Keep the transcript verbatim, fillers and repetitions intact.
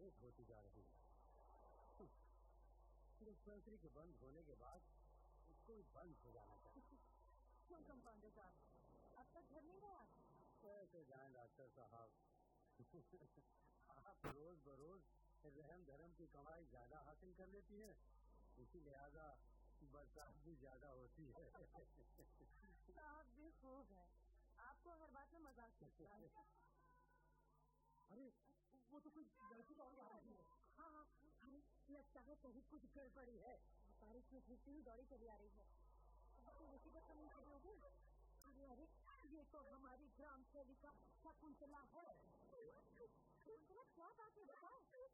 विकसित होती जा रही है। डिस्पेंसरी के बंद होने के बाद इसको बंद हो जाना चाहिए। क्यों कंपाउंडर साहब, अब तक घर नहीं गया? कैसे जाएं डॉक्टर साहब? आप रोज बरोज रहम धर्म की कमाई ज्यादा हासिल कर लेती हैं, इसी लिहाजा बरसात भी ज्यादा होती है। साहब भी खूब है, आपको हर बात में मजाक करता है। अरे वो तो कुछ लड़की तो आ रही है। हाँ हाँ, अरे लगता है कहीं कुछ गड़बड़ी है। बारिश में भीगती हुई दौड़ी चली आ रही है। तो मुसीबत तो नहीं खड़ी होगी? अरे अरे, ये तो हमारी ग्राम सेविका शकुंतला है। शकुंतला क्या बात है बताओ?